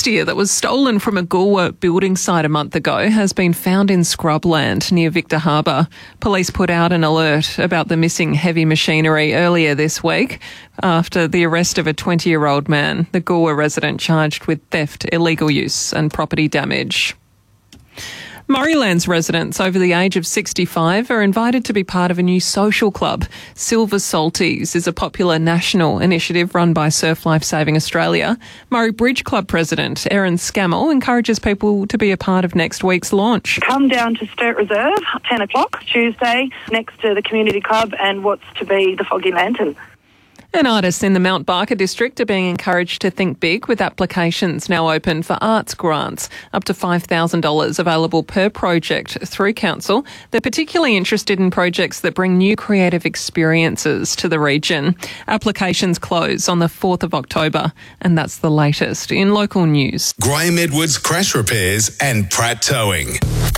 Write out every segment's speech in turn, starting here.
steer that was stolen from a Goolwa building site a month ago has been found in scrubland near Victor Harbour. Police put out an alert about the missing heavy machinery earlier this week after the arrest of a 20-year-old man, the Goolwa resident charged with theft, illegal use and property damage. Murraylands residents over the age of 65 are invited to be part of a new social club. Silver Salties is a popular national initiative run by Surf Life Saving Australia. Murray Bridge Club President Erin Scammell encourages people to be a part of next week's launch. Come down to Sturt Reserve, 10 o'clock, Tuesday, next to the community club and what's to be the Foggy Lantern. And artists in the Mount Barker district are being encouraged to think big with applications now open for arts grants, up to $5,000 available per project through council. They're particularly interested in projects that bring new creative experiences to the region. Applications close on the 4th of October, and that's the latest in local news. Graham Edwards Crash Repairs and Pratt Towing.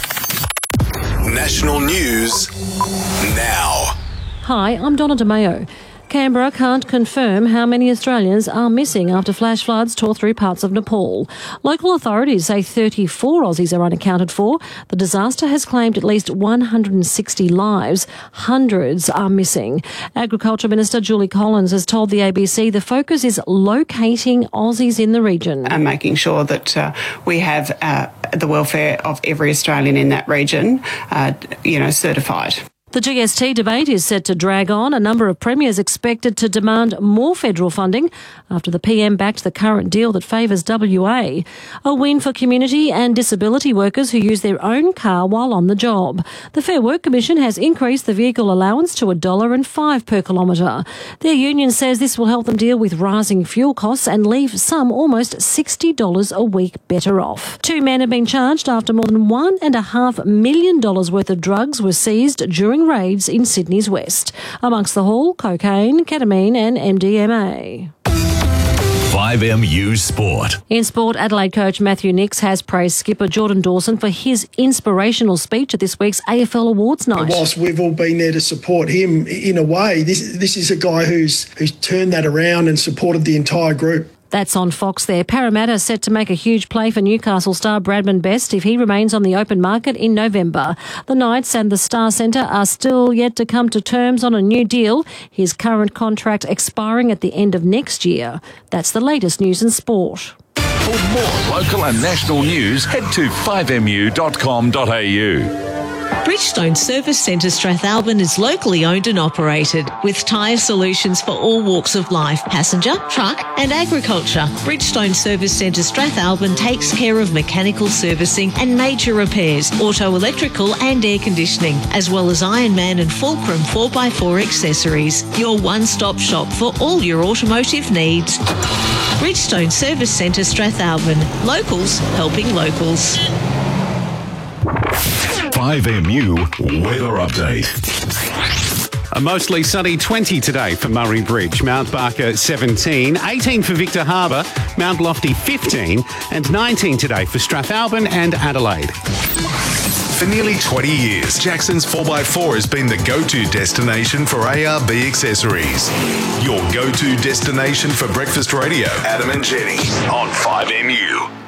National news now. Hi, I'm Donna DeMayo. Canberra can't confirm how many Australians are missing after flash floods tore through parts of Nepal. Local authorities say 34 Aussies are unaccounted for. The disaster has claimed at least 160 lives. Hundreds are missing. Agriculture Minister Julie Collins has told the ABC the focus is locating Aussies in the region. And making sure that we have the welfare of every Australian in that region, certified. The GST debate is set to drag on. A number of premiers expected to demand more federal funding after the PM backed the current deal that favours WA. A win for community and disability workers who use their own car while on the job. The Fair Work Commission has increased the vehicle allowance to $1.05 per kilometre. Their union says this will help them deal with rising fuel costs and leave some almost $60 a week better off. 2 men have been charged after more than $1.5 million worth of drugs were seized during raids in Sydney's west. Amongst the haul, cocaine, ketamine and MDMA. 5MU Sport. In sport, Adelaide coach Matthew Nicks has praised skipper Jordan Dawson for his inspirational speech at this week's AFL Awards night. Whilst we've all been there to support him in a way, this is a guy who's turned that around and supported the entire group. That's on Fox there. Parramatta set to make a huge play for Newcastle star Bradman Best if he remains on the open market in November. The Knights and the Star Centre are still yet to come to terms on a new deal, his current contract expiring at the end of next year. That's the latest news in sport. For more local and national news, head to 5mu.com.au. Bridgestone Service Centre Strathalbyn is locally owned and operated with tyre solutions for all walks of life, passenger, truck and agriculture. Bridgestone Service Centre Strathalbyn takes care of mechanical servicing and major repairs, auto electrical and air conditioning, as well as Ironman and Fulcrum 4x4 accessories. Your one-stop shop for all your automotive needs. Bridgestone Service Centre Strathalbyn. Locals helping locals. 5MU Weather Update. A mostly sunny 20 today for Murray Bridge, Mount Barker 17, 18 for Victor Harbour, Mount Lofty 15 and 19 today for Strathalbyn and Adelaide. For nearly 20 years, Jackson's 4x4 has been the go-to destination for ARB accessories. Your go-to destination for breakfast radio, Adam and Jenny on 5MU.